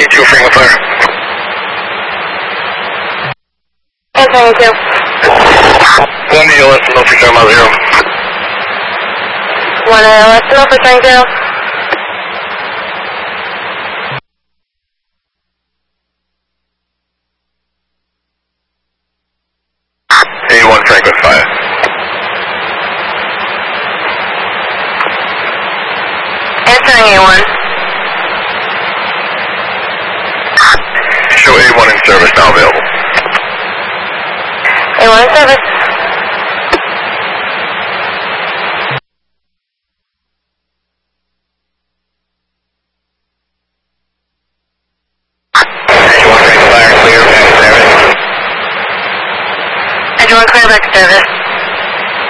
T2 frequent fire. Answering you. 1 ALS, no for 7 0. 1 ALS, no for 0. A1 frequent fire. Answering A1. Show A1 in service, now available. A1 in service. A1 frequent fire, clear, back to service. A1 clear back to service.